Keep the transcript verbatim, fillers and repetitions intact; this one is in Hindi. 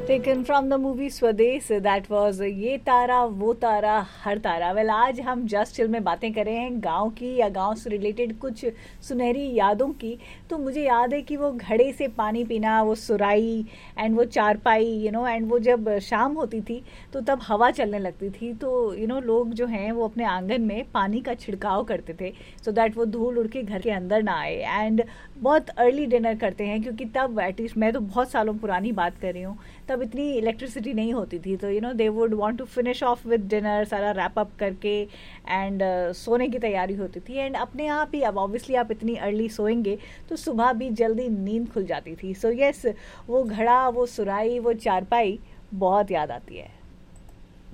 Taken from the movie Swades, that was ये तारा वो तारा हर तारा. वेल well, आज हम जस्ट चिल में बातें कर रहे हैं गांव की या गांव से रिलेटेड कुछ सुनहरी यादों की. तो मुझे याद है कि वो घड़े से पानी पीना, वो सुराई एंड वो चारपाई, यू नो, एंड वो जब शाम होती थी तो तब हवा चलने लगती थी. तो यू you नो know, लोग जो हैं वो अपने आंगन में पानी का छिड़काव करते थे सो so दैट वो धूल उड़ के घर के अंदर ना आए. एंड बहुत अर्ली डिनर करते हैं क्योंकि तब एटलीस्ट, मैं तो बहुत सालों पुरानी बात कर रही हूँ, तब इतनी इलेक्ट्रिसिटी नहीं होती थी. तो you know they would want to finish off with dinner, सारा रैप अप करके एंड uh, सोने की तैयारी होती थी. एंड अपने आप ही, अब ऑब्वियसली आप इतनी अर्ली सोएंगे तो सुबह भी जल्दी नींद खुल जाती थी. सो so, यस yes, वो घड़ा, वो सुराई, वो चारपाई बहुत याद आती है.